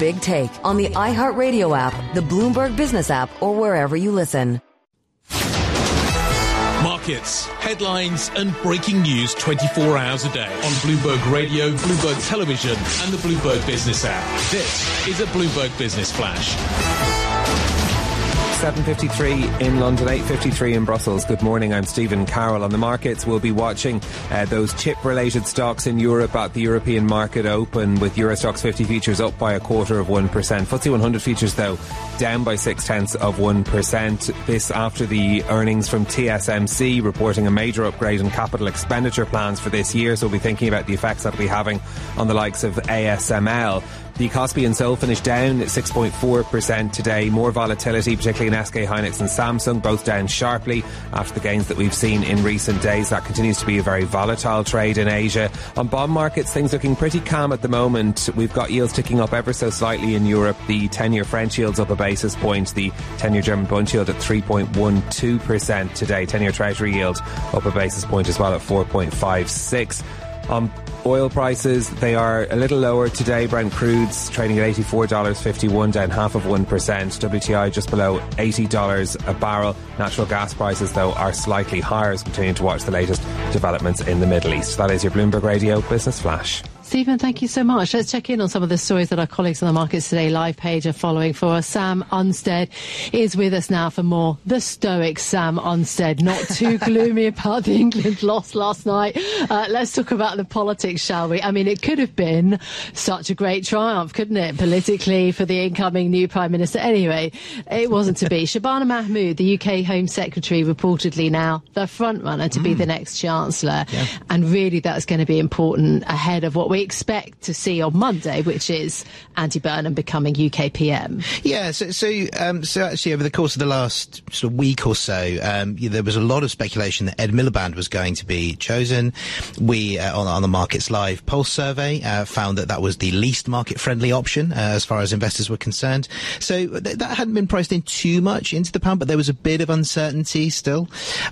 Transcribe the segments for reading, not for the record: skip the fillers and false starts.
Big Take on the iHeartRadio app, the Bloomberg Business app, or wherever you listen. Markets, headlines and breaking news 24 hours a day on Bloomberg Radio, Bloomberg Television and the Bloomberg Business app. This is a Bloomberg Business Flash. 7:53 in London, 8:53 in Brussels. Good morning, I'm Stephen Carroll. On the markets, we'll be watching those chip-related stocks in Europe at the European market open, with Euro Stoxx 50 futures up by 0.25%. FTSE 100 futures, though, down by 0.6%. This after the earnings from TSMC reporting a major upgrade in capital expenditure plans for this year, so we'll be thinking about the effects that'll be having on the likes of ASML. The Kospi and Seoul finished down at 6.4% today. More volatility, particularly in SK Hynix and Samsung, both down sharply after the gains that we've seen in recent days. That continues to be a very volatile trade in Asia. On bond markets, things looking pretty calm at the moment. We've got yields ticking up ever so slightly in Europe. The 10-year French yield's up a basis point. The 10-year German Bund yield at 3.12% today. 10-year Treasury yield up a basis point as well at 4.56%. Oil prices, they are a little lower today. Brent crude's trading at $84.51, down 0.5%. WTI just below $80 a barrel. Natural gas prices, though, are slightly higher as we continue to watch the latest developments in the Middle East. That is your Bloomberg Radio Business Flash. Stephen, thank you so much. Let's check in on some of the stories that our colleagues on the Markets Today live page are following for us. Sam Unstead is with us now for more. The stoic Sam Unstead, not too gloomy about the England loss last night. Let's talk about the politics, shall we? I mean, it could have been such a great triumph, couldn't it, politically, for the incoming new Prime Minister? Anyway, it wasn't to be. Shabana Mahmood, the UK Home Secretary, reportedly now the front runner to be the next Chancellor. Yeah. And really that's going to be important ahead of what we expect to see on Monday, which is Andy Burnham becoming UK PM. Yeah, so actually over the course of the last sort of week or so, there was a lot of speculation that Ed Miliband was going to be chosen. We, on the Markets Live Pulse survey, found that was the least market-friendly option as far as investors were concerned. So that hadn't been priced in too much into the pound, but there was a bit of uncertainty still.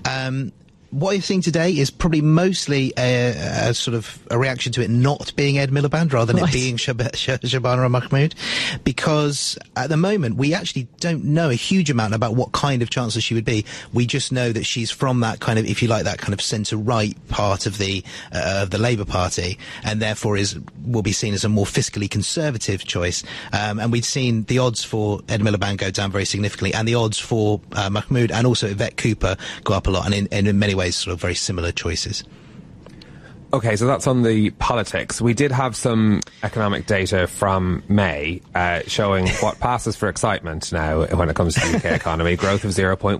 What you're seeing today is probably mostly a sort of a reaction to it not being Ed Miliband rather than it being Shabana Mahmood, because at the moment we actually don't know a huge amount about what kind of chancellor she would be. We just know that she's from that kind of, if you like, that kind of centre-right part of the Labour Party, and therefore will be seen as a more fiscally conservative choice. And we've seen the odds for Ed Miliband go down very significantly, and the odds for Mahmood and also Yvette Cooper go up a lot, and in many ways sort of very similar choices. Okay, so that's on the politics. We did have some economic data from May showing what passes for excitement now when it comes to the UK economy. Growth of 0.1%.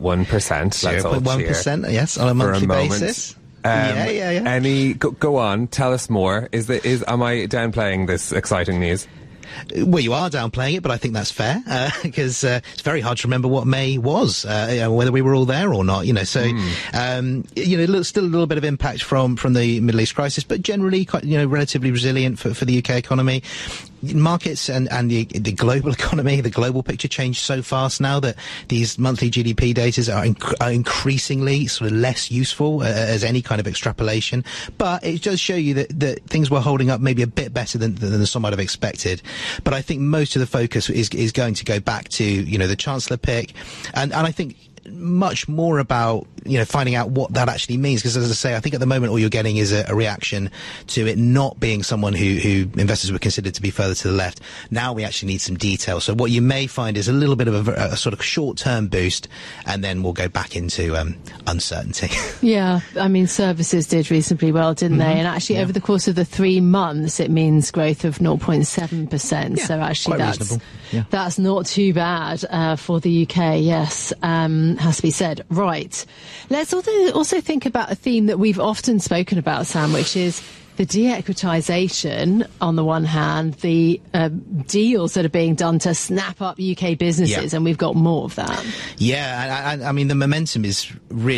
0.1%, yes, on a monthly basis. Yeah. Go on, tell us more. Am I downplaying this exciting news? Well, you are downplaying it, but I think that's fair, because it's very hard to remember what May was, whether we were all there or not, So, still a little bit of impact from the Middle East crisis, but generally quite, relatively resilient for the UK economy. Markets and the global economy, the global picture changed so fast now that these monthly GDP data are increasingly sort of less useful as any kind of extrapolation. But it does show you that things were holding up maybe a bit better than some might have expected. But I think most of the focus is going to go back to, the Chancellor pick. And I think much more about, finding out what that actually means. Because as I say, I think at the moment all you're getting is a reaction to it not being someone who investors would consider to be further to the left. Now we actually need some detail. So what you may find is a little bit of a sort of short-term boost, and then we'll go back into uncertainty. Yeah, I mean, services did reasonably well, didn't they? And actually over the course of the 3 months, it means growth of 0.7%. So actually that's not too bad for the UK, yes, has to be said. Right. Let's also think about a theme that we've often spoken about, Sam, which is the de-equitisation on the one hand, the deals that are being done to snap up UK businesses, and we've got more of that. Yeah, and I mean, the momentum is really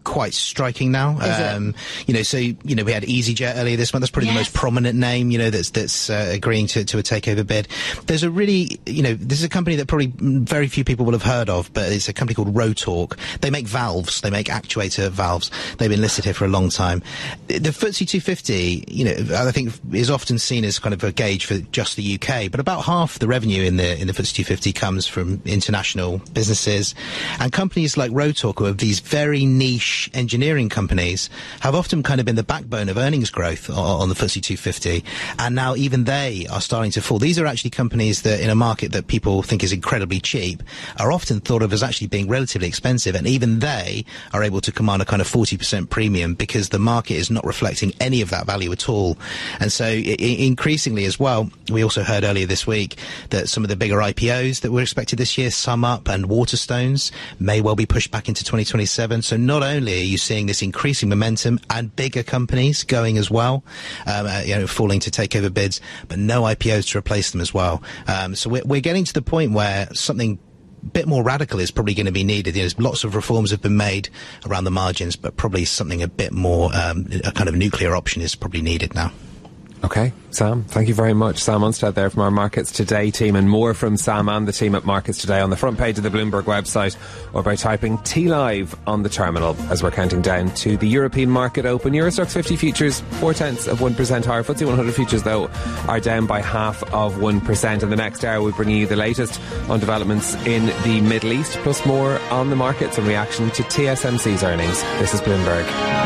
quite striking now. We had EasyJet earlier this month. That's probably the most prominent name, that's agreeing to a takeover bid. There's a really, this is a company that probably very few people will have heard of, but it's a company called Rotork. They make valves. They make actuator valves. They've been listed here for a long time. The FTSE 250, I think is often seen as kind of a gauge for just the UK, but about half the revenue in the FTSE 250 comes from international businesses. And companies like Rotork, who are these very niche engineering companies, have often kind of been the backbone of earnings growth on the FTSE 250. And now even they are starting to fall. These are actually companies that, in a market that people think is incredibly cheap, are often thought of as actually being relatively expensive. And even they are able to command a kind of 40% premium because the market is not reflecting any of that value at all. And so increasingly as well, we also heard earlier this week that some of the bigger IPOs that were expected this year, SumUp and Waterstones, may well be pushed back into 2027. So not only are you seeing this increasing momentum and bigger companies going as well, falling to takeover bids, but no IPOs to replace them as well. So we're getting to the point where something a bit more radical is probably going to be needed. Lots of reforms have been made around the margins, but probably something a bit more, a kind of nuclear option is probably needed now. Okay, Sam, thank you very much. Sam Unstead there from our Markets Today team, and more from Sam and the team at Markets Today on the front page of the Bloomberg website, or by typing TLive on the terminal as we're counting down to the European market open. Euro Stoxx 50 futures 0.4% higher. FTSE 100 futures, though, are down by 0.5%. In the next hour, we'll bring you the latest on developments in the Middle East, plus more on the markets and reaction to TSMC's earnings. This is Bloomberg.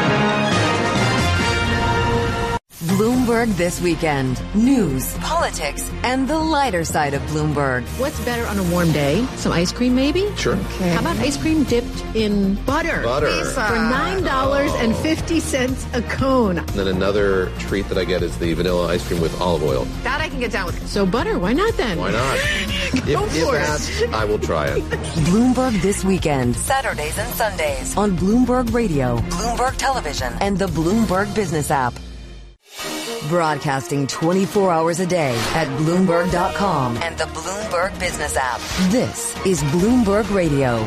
Bloomberg This Weekend. News, politics, and the lighter side of Bloomberg. What's better on a warm day? Some ice cream, maybe? Sure. Okay. How about ice cream dipped in butter? Butter. For $9.50 a cone. And then another treat that I get is the vanilla ice cream with olive oil. That I can get down with. So butter, why not then? Why not? If asked, I will try it. Bloomberg This Weekend. Saturdays and Sundays on Bloomberg Radio, Bloomberg Television, and the Bloomberg Business app. Broadcasting 24 hours a day at Bloomberg.com and the Bloomberg Business app. This is Bloomberg Radio.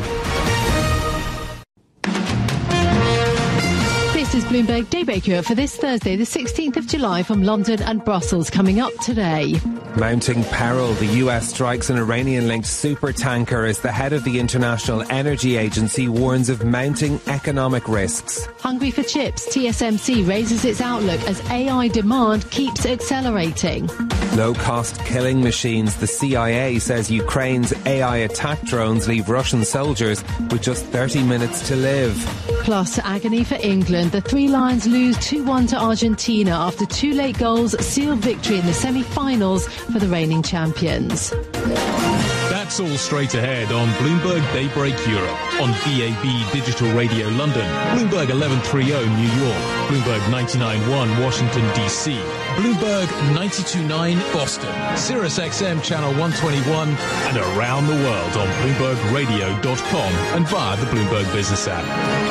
This is Bloomberg Daybreak Europe for this Thursday, the 16th of July, from London and Brussels. Coming up today. Mounting peril. The US strikes an Iranian-linked supertanker as the head of the International Energy Agency warns of mounting economic risks. Hungry for chips. TSMC raises its outlook as AI demand keeps accelerating. Low-cost killing machines. The CIA says Ukraine's AI attack drones leave Russian soldiers with just 30 minutes to live. Plus, agony for England. The Three Lions lose 2-1 to Argentina after two late goals sealed victory in the semi-finals for the reigning champions. That's all straight ahead on Bloomberg Daybreak Europe, on DAB Digital Radio London, Bloomberg 1130 New York, Bloomberg 99.1 Washington DC, Bloomberg 92.9 Boston, Sirius XM Channel 121, and around the world on BloombergRadio.com and via the Bloomberg Business app.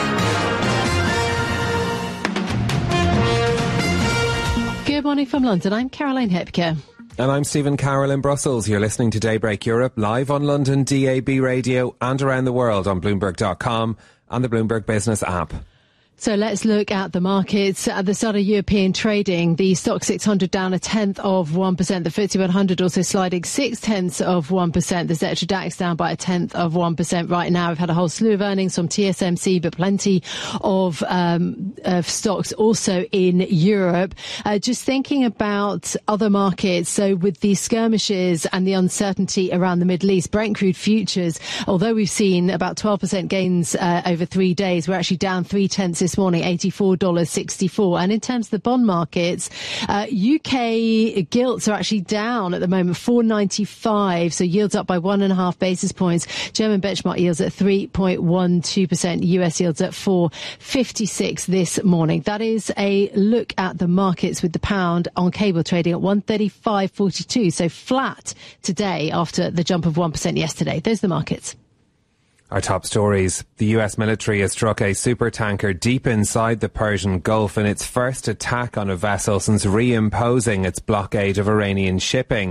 Good morning from London. I'm Caroline Hepker. And I'm Stephen Carroll in Brussels. You're listening to Daybreak Europe, live on London DAB Radio and around the world on Bloomberg.com and the Bloomberg Business app. So let's look at the markets. At the start of European trading, the Stoxx 600 down 0.1%. The FTSE 100 also sliding 0.6%. The Xetra DAX down by 0.1% right now. We've had a whole slew of earnings from TSMC, but plenty of stocks also in Europe. Just thinking about other markets. So with the skirmishes and the uncertainty around the Middle East, Brent crude futures, although we've seen about 12% gains over 3 days, we're actually down 0.3 this morning, $84.64. And in terms of the bond markets, UK gilts are actually down at the moment, 4.95, so yields up by 1.5 basis points. German benchmark yields at 3.12%, US yields at 4.56 this morning. That is a look at the markets, with the pound on cable trading at 135.42, so flat today after the jump of 1% yesterday. Those are the markets. Our top stories. The US military has struck a supertanker deep inside the Persian Gulf in its first attack on a vessel since reimposing its blockade of Iranian shipping.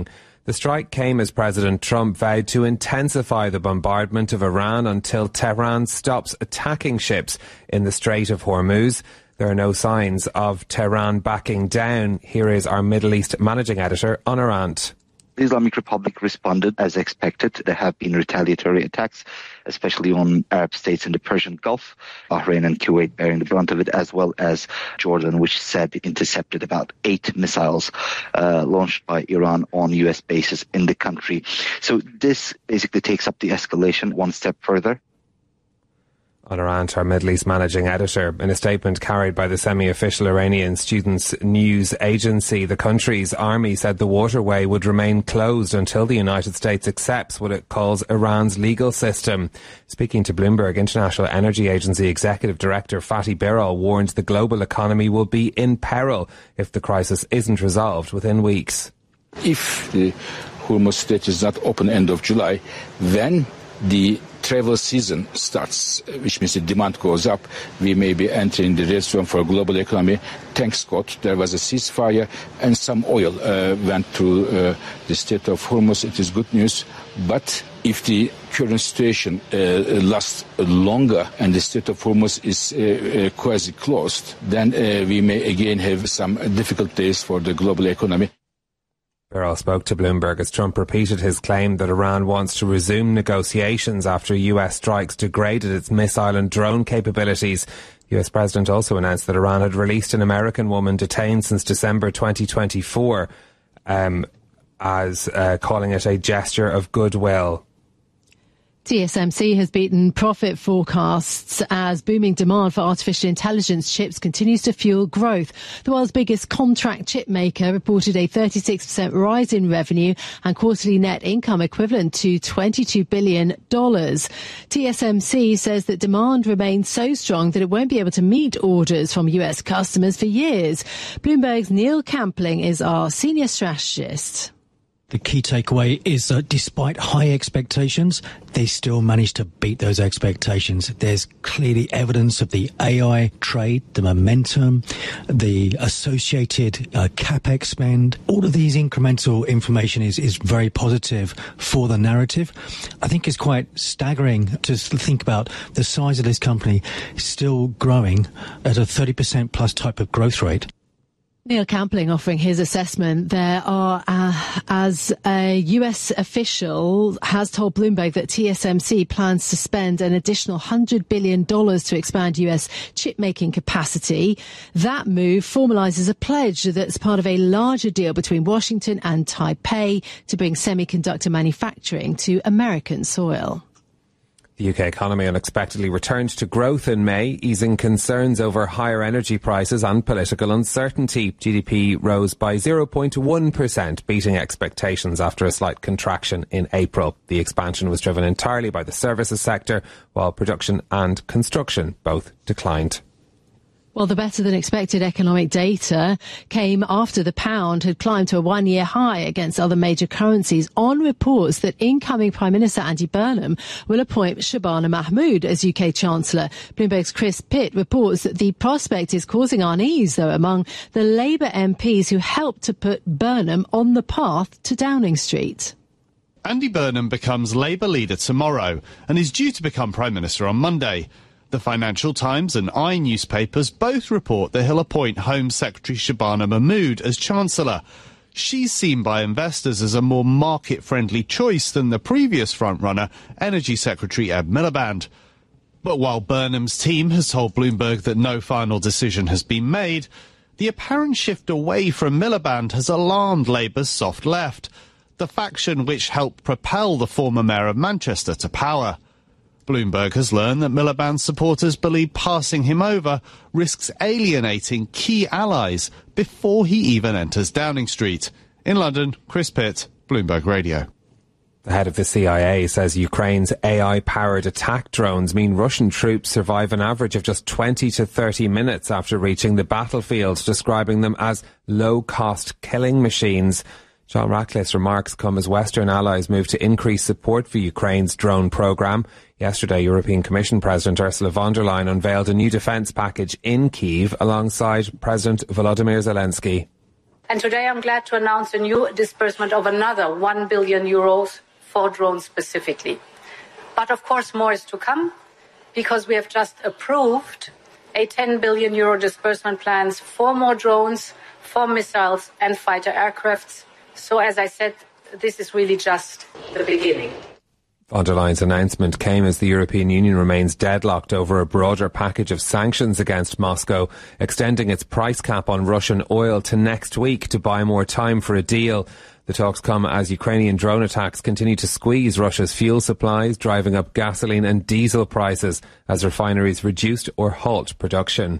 The strike came as President Trump vowed to intensify the bombardment of Iran until Tehran stops attacking ships in the Strait of Hormuz. There are no signs of Tehran backing down. Here is our Middle East managing editor, Honor Arndt. The Islamic Republic responded as expected. There have been retaliatory attacks, especially on Arab states in the Persian Gulf, Bahrain and Kuwait bearing the brunt of it, as well as Jordan, which said it intercepted about 8 missiles launched by Iran on U.S. bases in the country. So this basically takes up the escalation one step further. Honor Arndt, our Middle East managing editor. In a statement carried by the semi-official Iranian Students' News Agency, the country's army said the waterway would remain closed until the United States accepts what it calls Iran's legal system. Speaking to Bloomberg, International Energy Agency Executive Director Fatih Birol warned the global economy will be in peril if the crisis isn't resolved within weeks. If the Hormuz Strait is not open end of July, then the travel season starts, which means the demand goes up. We may be entering the red zone for global economy. Thanks God, there was a ceasefire and some oil went to the Strait of Hormuz. It is good news. But if the current situation lasts longer and the Strait of Hormuz is quasi-closed, then we may again have some difficult days for the global economy. Birol spoke to Bloomberg as Trump repeated his claim that Iran wants to resume negotiations after US strikes degraded its missile and drone capabilities. The US President also announced that Iran had released an American woman detained since December 2024 as calling it a gesture of goodwill. TSMC has beaten profit forecasts as booming demand for artificial intelligence chips continues to fuel growth. The world's biggest contract chip maker reported a 36% rise in revenue and quarterly net income equivalent to $22 billion. TSMC says that demand remains so strong that it won't be able to meet orders from US customers for years. Bloomberg's Neil Campling is our senior strategist. The key takeaway is that despite high expectations, they still managed to beat those expectations. There's clearly evidence of the AI trade, the momentum, the associated capex spend. All of these incremental information is very positive for the narrative. I think it's quite staggering to think about the size of this company still growing at a 30% plus type of growth rate. Neil Campling offering his assessment. There are, as a US official has told Bloomberg that TSMC plans to spend an additional $100 billion to expand US chip-making capacity. That move formalises a pledge that's part of a larger deal between Washington and Taipei to bring semiconductor manufacturing to American soil. The UK economy unexpectedly returned to growth in May, easing concerns over higher energy prices and political uncertainty. GDP rose by 0.1%, beating expectations after a slight contraction in April. The expansion was driven entirely by the services sector, while production and construction both declined. Well, the better-than-expected economic data came after the pound had climbed to a one-year high against other major currencies on reports that incoming Prime Minister Andy Burnham will appoint Shabana Mahmood as UK Chancellor. Bloomberg's Chris Pitt reports that the prospect is causing unease, though, among the Labour MPs who helped to put Burnham on the path to Downing Street. Andy Burnham becomes Labour leader tomorrow and is due to become Prime Minister on Monday. The Financial Times and I newspapers both report that he'll appoint Home Secretary Shabana Mahmood as Chancellor. She's seen by investors as a more market-friendly choice than the previous frontrunner, Energy Secretary Ed Miliband. But while Burnham's team has told Bloomberg that no final decision has been made, the apparent shift away from Miliband has alarmed Labour's soft left, the faction which helped propel the former Mayor of Manchester to power. Bloomberg has learned that Miliband's supporters believe passing him over risks alienating key allies before he even enters Downing Street. In London, Chris Pitt, Bloomberg Radio. The head of the CIA says Ukraine's AI-powered attack drones mean Russian troops survive an average of just 20 to 30 minutes after reaching the battlefield, describing them as low-cost killing machines. John Ratcliffe's remarks come as Western allies move to increase support for Ukraine's drone programme. Yesterday, European Commission President Ursula von der Leyen unveiled a new defence package in Kyiv alongside President Volodymyr Zelensky. And today I'm glad to announce a new disbursement of another 1 billion euros for drones specifically. But of course more is to come, because we have just approved a 10 billion euro disbursement plans for more drones, for missiles and fighter aircrafts. So as I said, this is really just the beginning. Von der Leyen's announcement came as the European Union remains deadlocked over a broader package of sanctions against Moscow, extending its price cap on Russian oil to next week to buy more time for a deal. The talks come as Ukrainian drone attacks continue to squeeze Russia's fuel supplies, driving up gasoline and diesel prices as refineries reduced or halt production.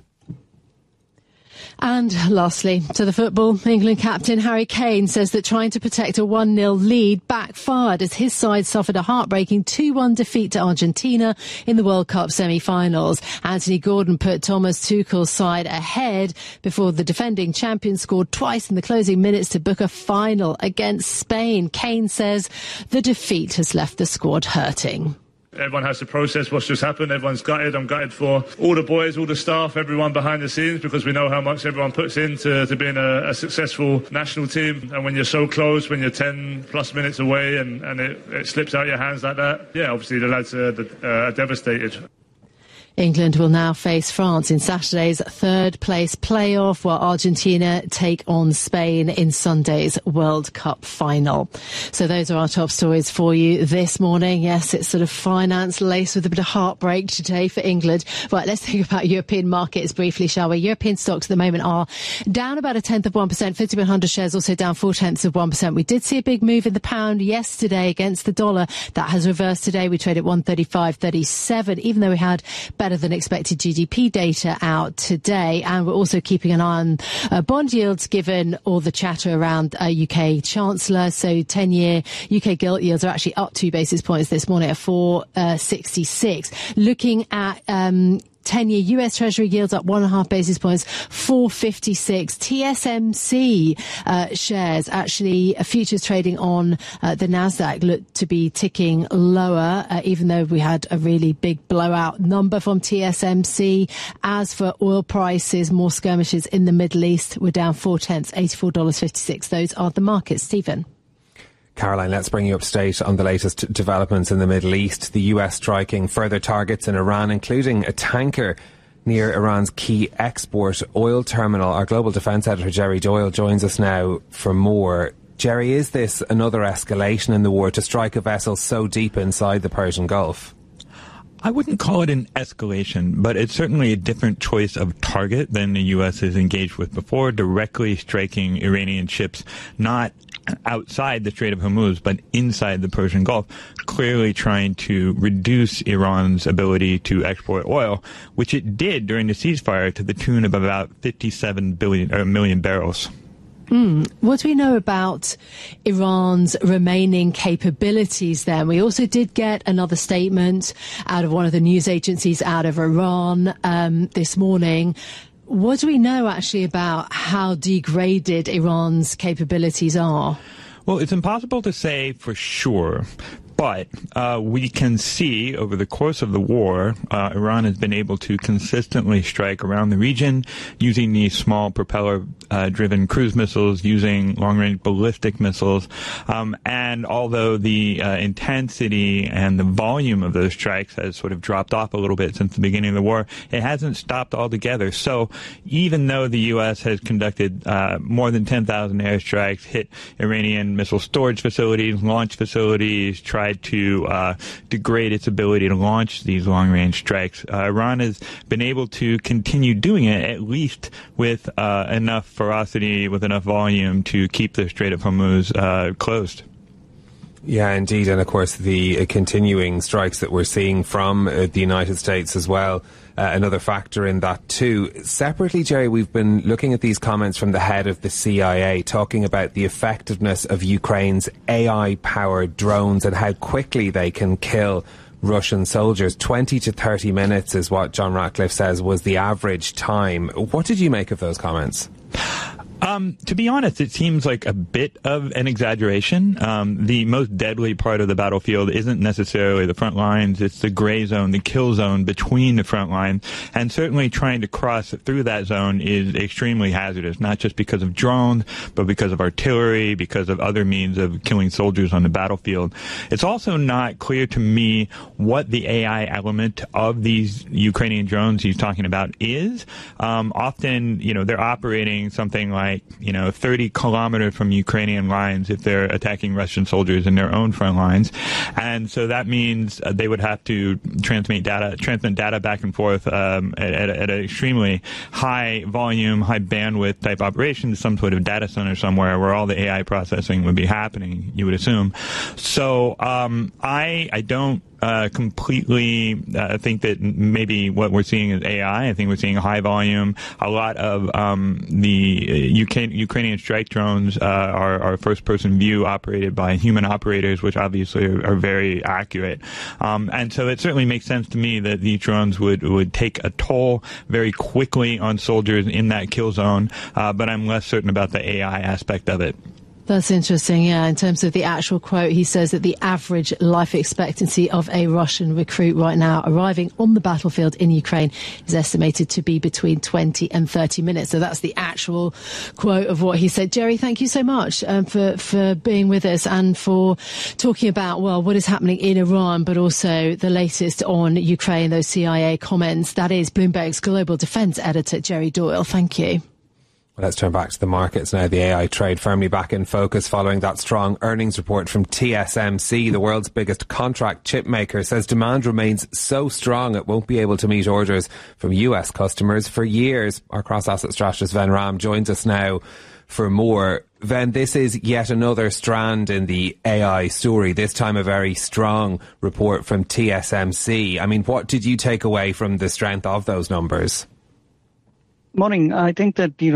And lastly, to the football, England captain Harry Kane says that trying to protect a 1-0 lead backfired as his side suffered a heartbreaking 2-1 defeat to Argentina in the World Cup semi-finals. Anthony Gordon put Thomas Tuchel's side ahead before the defending champion scored twice in the closing minutes to book a final against Spain. Kane says the defeat has left the squad hurting. Everyone has to process what's just happened. Everyone's gutted. I'm gutted for all the boys, all the staff, everyone behind the scenes, because we know how much everyone puts into being a successful national team. And when you're so close, when you're 10 plus minutes away and it slips out your hands like that, yeah, obviously the lads are devastated. England will now face France in Saturday's third-place playoff, while Argentina take on Spain in Sunday's World Cup final. So those are our top stories for you this morning. Yes, it's sort of finance laced with a bit of heartbreak today for England. Right, let's think about European markets briefly, shall we? European stocks at the moment are down about 1/10 of 1%. 50-100 shares also down 0.4 of 1%. We did see a big move in the pound yesterday against the dollar. That has reversed today. We trade at 135.37, even though we had better than expected GDP data out today. And we're also keeping an eye on bond yields, given all the chatter around UK Chancellor. So 10-year UK gilt yields are actually up 2 basis points this morning at 4.66. Looking at 10-year US Treasury yields up 1.5 basis points, 4.56. TSMC shares, actually futures trading on the Nasdaq, look to be ticking lower, even though we had a really big blowout number from TSMC. As for oil prices, more skirmishes in the Middle East. We're down 0.4, $84.56. Those are the markets. Stephen. Caroline, let's bring you up to date on the latest developments in the Middle East. The US striking further targets in Iran, including a tanker near Iran's key export oil terminal. Our global defence editor, Jerry Doyle, joins us now for more. Jerry, is this another escalation in the war to strike a vessel so deep inside the Persian Gulf? I wouldn't call it an escalation, but it's certainly a different choice of target than the U.S. has engaged with before, directly striking Iranian ships, not outside the Strait of Hormuz, but inside the Persian Gulf, clearly trying to reduce Iran's ability to export oil, which it did during the ceasefire to the tune of about 57 million barrels. What do we know about Iran's remaining capabilities then? We also did get another statement out of one of the news agencies out of Iran this morning. What do we know actually about how degraded Iran's capabilities are? Well, it's impossible to say for sure. But we can see over the course of the war, Iran has been able to consistently strike around the region using these small propeller-driven cruise missiles, using long-range ballistic missiles. And although the intensity and the volume of those strikes has sort of dropped off a little bit since the beginning of the war, it hasn't stopped altogether. So even though the U.S. has conducted more than 10,000 airstrikes, hit Iranian missile storage facilities, launch facilities, tried to degrade its ability to launch these long-range strikes, Iran has been able to continue doing it, at least with enough ferocity, with enough volume to keep the Strait of Hormuz closed. Yeah, indeed. And of course, the continuing strikes that we're seeing from the United States as well, another factor in that too. Separately, Jerry, we've been looking at these comments from the head of the CIA talking about the effectiveness of Ukraine's AI-powered drones and how quickly they can kill Russian soldiers. 20 to 30 minutes is what John Ratcliffe says was the average time. What did you make of those comments? To be honest, it seems like a bit of an exaggeration. The most deadly part of the battlefield isn't necessarily the front lines. It's the gray zone, the kill zone between the front lines. And certainly trying to cross through that zone is extremely hazardous, not just because of drones, but because of artillery, because of other means of killing soldiers on the battlefield. It's also not clear to me what the AI element of these Ukrainian drones he's talking about is. Often, they're operating something like 30 kilometers from Ukrainian lines if they're attacking Russian soldiers in their own front lines. And so that means they would have to transmit data back and forth at an extremely high volume, high bandwidth type operation to some sort of data center somewhere where all the AI processing would be happening, you would assume. So I don't completely think that maybe what we're seeing is AI. I think we're seeing high volume. A lot of the Ukrainian strike drones are first-person view operated by human operators, which obviously are very accurate. And so it certainly makes sense to me that these drones would take a toll very quickly on soldiers in that kill zone, but I'm less certain about the AI aspect of it. That's interesting, yeah. In terms of the actual quote, he says that the average life expectancy of a Russian recruit right now arriving on the battlefield in Ukraine is estimated to be between 20 and 30 minutes. So that's the actual quote of what he said. Jerry, thank you so much for being with us and for talking about, what is happening in Iran, but also the latest on Ukraine, those CIA comments. That is Bloomberg's global defense editor, Jerry Doyle. Thank you. Let's turn back to the markets now. The AI trade firmly back in focus following that strong earnings report from TSMC. The world's biggest contract chip maker says demand remains so strong it won't be able to meet orders from US customers for years. Our cross-asset strategist Ven Ram joins us now for more. Ven, this is yet another strand in the AI story, this time a very strong report from TSMC. I mean, what did you take away from the strength of those numbers? Morning. I think that, the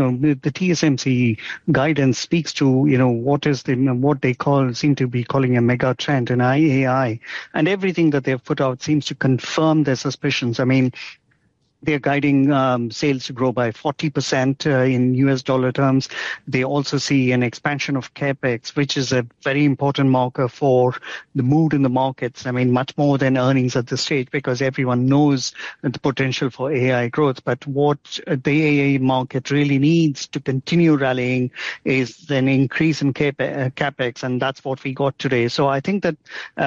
TSMC guidance speaks to, what they seem to be calling a mega trend in AI. And everything that they've put out seems to confirm their suspicions. I mean, they're guiding sales to grow by 40% in US dollar terms. They also see an expansion of CapEx, which is a very important marker for the mood in the markets. I mean, much more than earnings at this stage, because everyone knows the potential for AI growth. But what the AI market really needs to continue rallying is an increase in CapEx, and that's what we got today. So I think that,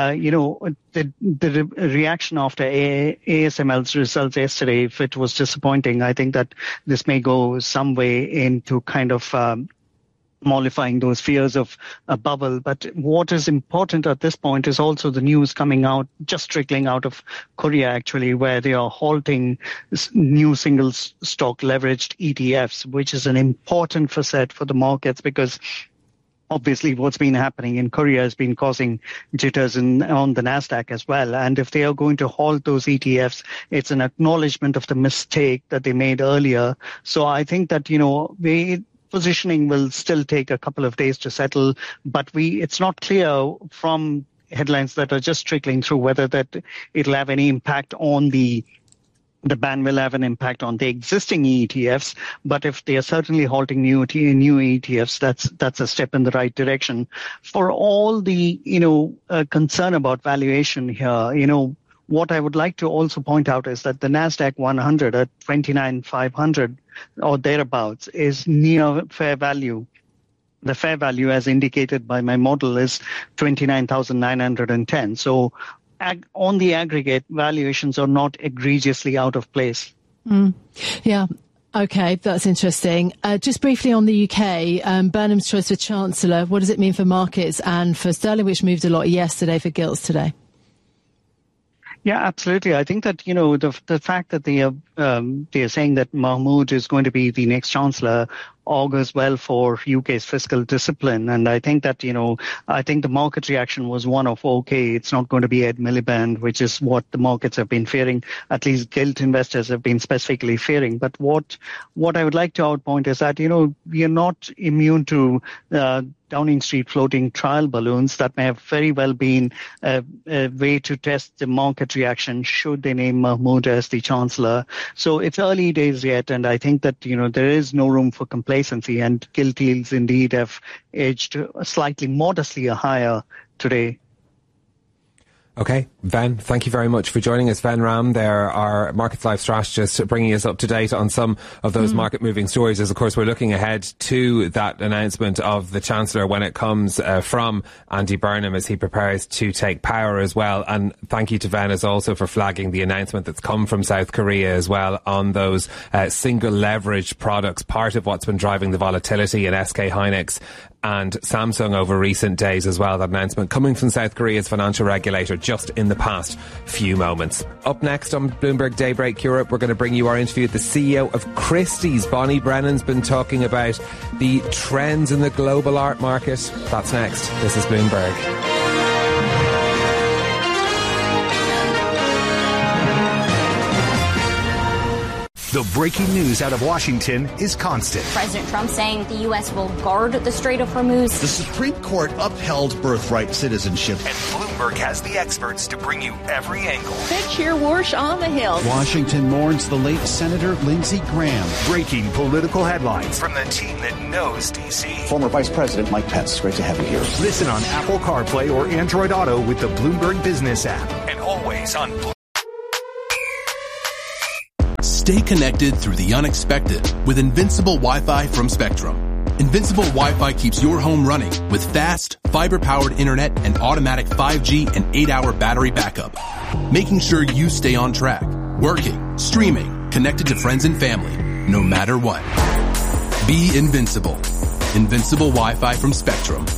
the reaction after ASML's results yesterday, if it was disappointing, I think that this may go some way into kind of mollifying those fears of a bubble. But what is important at this point is also the news coming out, just trickling out of Korea, actually, where they are halting new single stock leveraged ETFs, which is an important facet for the markets, because obviously what's been happening in Korea has been causing jitters on the NASDAQ as well. And if they are going to halt those ETFs, it's an acknowledgement of the mistake that they made earlier. So I think that, positioning will still take a couple of days to settle, but it's not clear from headlines that are just trickling through whether that it'll have any impact on the ban will have an impact on the existing ETFs, but if they are certainly halting new ETFs, that's a step in the right direction. For all the concern about valuation here, what I would like to also point out is that the NASDAQ 100 at 29,500 or thereabouts is near fair value. The fair value, as indicated by my model, is 29,910. So on the aggregate, valuations are not egregiously out of place. Yeah. Okay, that's interesting. Just briefly on the UK, Burnham's choice for Chancellor, what does it mean for markets and for sterling, which moved a lot yesterday, for gilts today? Yeah, absolutely. I think that, the fact that they are saying that Mahmoud is going to be the next Chancellor augurs well for UK's fiscal discipline. And I think that, I think the market reaction was one of, okay, it's not going to be Ed Miliband, which is what the markets have been fearing, at least gilt investors have been specifically fearing. But what I would like to outpoint is that, we are not immune to Downing Street floating trial balloons. That may have very well been a way to test the market reaction should they name Mahmoud as the Chancellor. So it's early days yet, and I think that, there is no room for complaint complacency, and gilt yields indeed have edged slightly modestly higher today. Okay, Ven, thank you very much for joining us. Ven Ram, there, our Markets Live strategist, bringing us up to date on some of those market-moving stories, as of course we're looking ahead to that announcement of the Chancellor when it comes from Andy Burnham as he prepares to take power as well. And thank you to Ven as also for flagging the announcement that's come from South Korea as well on those single leverage products, part of what's been driving the volatility in SK Hynix and Samsung over recent days as well. That announcement coming from South Korea's financial regulator just in the past few moments. Up next on Bloomberg Daybreak Europe, we're going to bring you our interview with the CEO of Christie's. Bonnie Brennan's been talking about the trends in the global art market. That's next. This is Bloomberg. The breaking news out of Washington is constant. President Trump saying the U.S. will guard the Strait of Hormuz. The Supreme Court upheld birthright citizenship. And Bloomberg has the experts to bring you every angle. Picture Warsh on the Hill. Washington mourns the late Senator Lindsey Graham. Breaking political headlines from the team that knows D.C. Former Vice President Mike Pence, great to have you here. Listen on Apple CarPlay or Android Auto with the Bloomberg Business app. And always on Bloomberg. Stay connected through the unexpected with Invincible Wi-Fi from Spectrum. Invincible Wi-Fi keeps your home running with fast, fiber-powered internet and automatic 5G and 8-hour battery backup, making sure you stay on track, working, streaming, connected to friends and family, no matter what. Be invincible. Invincible Wi-Fi from Spectrum.